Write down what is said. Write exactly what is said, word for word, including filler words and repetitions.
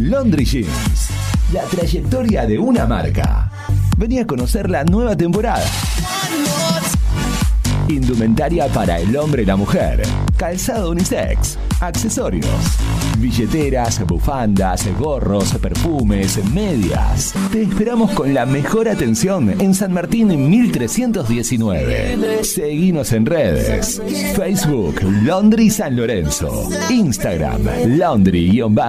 Laundry Jeans. La trayectoria de una marca. Vení a conocer la nueva temporada. Indumentaria para el hombre y la mujer. Calzado unisex. Accesorios. Billeteras, bufandas, gorros, perfumes, medias. Te esperamos con la mejor atención en San Martín mil trescientos diecinueve. Seguinos en redes. Facebook Laundry San Lorenzo. Instagram Laundry-Bajo.